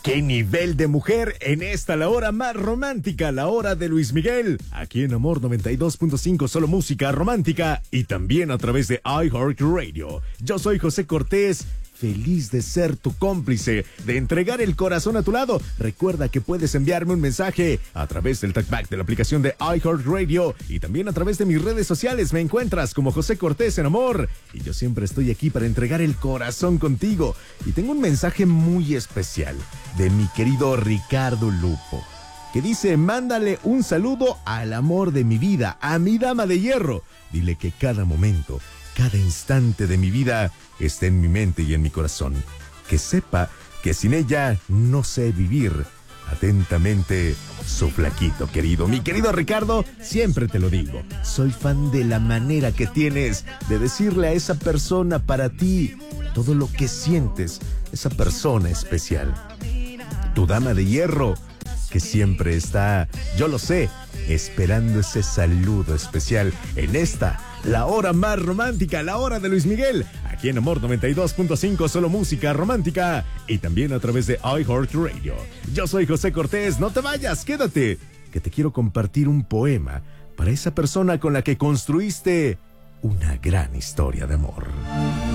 ¡Qué nivel de mujer en esta la hora más romántica, la hora de Luis Miguel! Aquí en Amor 92.5, solo música romántica y también a través de iHeartRadio. Yo soy José Cortés, feliz de ser tu cómplice, de entregar el corazón a tu lado. Recuerda que puedes enviarme un mensaje a través del talkback de la aplicación de iHeartRadio y también a través de mis redes sociales. Me encuentras como José Cortés en Amor y yo siempre estoy aquí para entregar el corazón contigo. Y tengo un mensaje muy especial de mi querido Ricardo Lupo, que dice: mándale un saludo al amor de mi vida, a mi dama de hierro. Dile que cada momento, cada instante de mi vida está en mi mente y en mi corazón. Que sepa que sin ella no sé vivir. Atentamente, su flaquito querido. Mi querido Ricardo, siempre te lo digo, soy fan de la manera que tienes de decirle a esa persona para ti todo lo que sientes, esa persona especial. Tu dama de hierro, que siempre está, yo lo sé, esperando ese saludo especial en esta, la hora más romántica, la hora de Luis Miguel, aquí en Amor 92.5, solo música romántica y también a través de iHeartRadio. Yo soy José Cortés, no te vayas, quédate, que te quiero compartir un poema para esa persona con la que construiste una gran historia de amor.